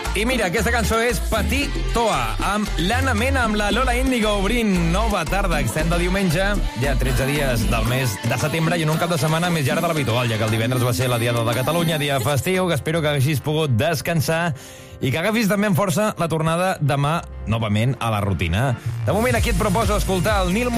I mira, aquesta cançó és Petit Toa, amb l'Anna Mena, amb la Lola Índigo, obrint nova tarda extend de diumenge, ja 13 dies del mes de setembre i en un cap de setmana més llarg de l'habitual, ja que el divendres va ser la Diada de Catalunya, dia festiu, que espero que haguessis pogut descansar i que agafis també amb força la tornada demà, novament, a la rutina. De moment, aquí et proposo escoltar el Nil